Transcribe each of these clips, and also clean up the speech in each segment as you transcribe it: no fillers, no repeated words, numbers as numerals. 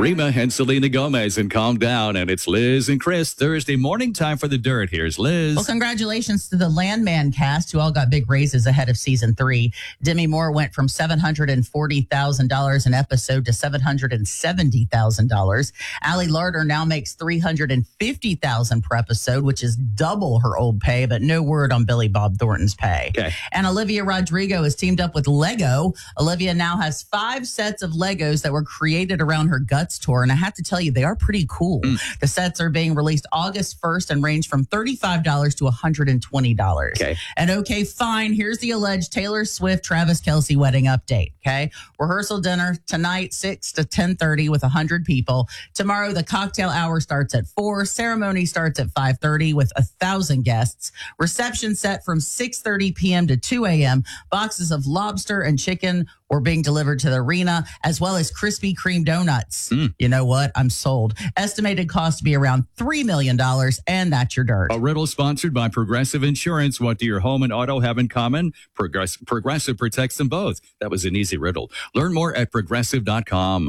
Rima and Selena Gomez and Calm Down. And it's Liz and Chris. Thursday morning time for the dirt. Here's Liz. Well, congratulations to the Landman cast, who all got big raises ahead of season 3. Demi Moore went from $740,000 an episode to $770,000. Ali Larder now makes $350,000 per episode, which is double her old pay, but no word on Billy Bob Thornton's pay. Okay. And Olivia Rodrigo has teamed up with Lego. Olivia now has 5 sets of Legos that were created around her Guts tour, and I have to tell you, they are pretty cool. The sets are being released August 1st and range from $35 to $120. Okay. And okay, fine, here's the alleged Taylor Swift Travis Kelce wedding update. Okay, rehearsal dinner tonight 6 to 10:30 with 100 people. Tomorrow the cocktail hour starts at 4. Ceremony starts at 5:30 with 1,000 guests. Reception set from 6:30 p.m. to 2 a.m. Boxes of lobster and chicken were being delivered to the arena, as well as Krispy Kreme donuts. You know what? I'm sold. Estimated cost to be around $3 million, and that's your dirt. A riddle sponsored by Progressive Insurance. What do your home and auto have in common? Progressive protects them both. That was an easy riddle. Learn more at progressive.com.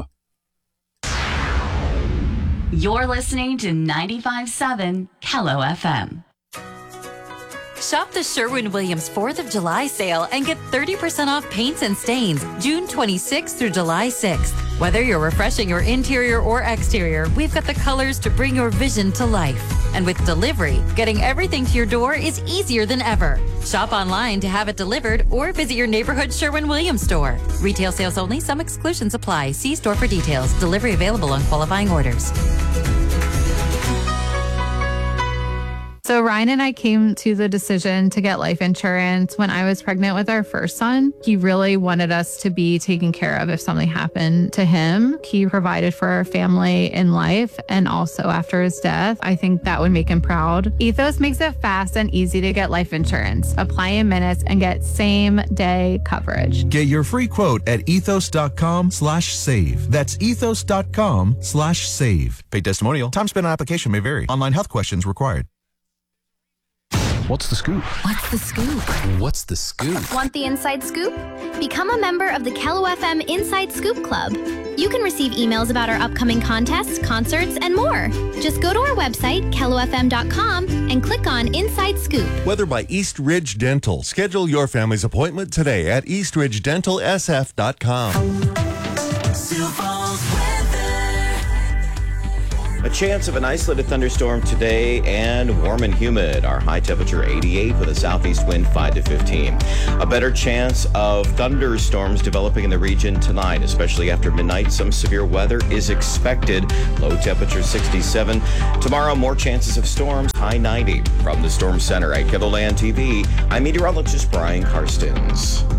You're listening to 95.7 Kello FM. Shop the Sherwin-Williams 4th of July sale and get 30% off paints and stains June 26th through July 6th. Whether you're refreshing your interior or exterior, we've got the colors to bring your vision to life. And with delivery, getting everything to your door is easier than ever. Shop online to have it delivered or visit your neighborhood Sherwin-Williams store. Retail sales only. Some exclusions apply. See store for details. Delivery available on qualifying orders. So Ryan and I came to the decision to get life insurance when I was pregnant with our first son. He really wanted us to be taken care of if something happened to him. He provided for our family in life and also after his death. I think that would make him proud. Ethos makes it fast and easy to get life insurance. Apply in minutes and get same day coverage. Get your free quote at ethos.com/save. That's ethos.com/save. Paid testimonial. Time spent on application may vary. Online health questions required. What's the scoop? What's the scoop? What's the scoop? Want the inside scoop? Become a member of the Kello FM Inside Scoop Club. You can receive emails about our upcoming contests, concerts, and more. Just go to our website, kellofm.com, and click on Inside Scoop. Weather by East Ridge Dental. Schedule your family's appointment today at eastridgedentalsf.com. A chance of an isolated thunderstorm today and warm and humid. Our high temperature 88 with a southeast wind 5 to 15. A better chance of thunderstorms developing in the region tonight, especially after midnight. Some severe weather is expected. Low temperature 67. Tomorrow, more chances of storms, high 90. From the Storm Center at KELOLAND TV, I'm meteorologist Brian Karstens.